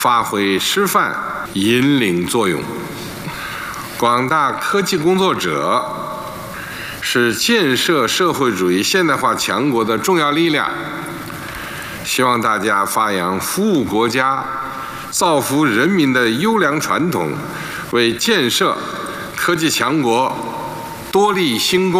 发挥示范引领作用。广大科技工作者是建设社会主义现代化强国的重要力量。希望大家发扬服务国家、造福人民的优良传统，为建设科技强国多立新功。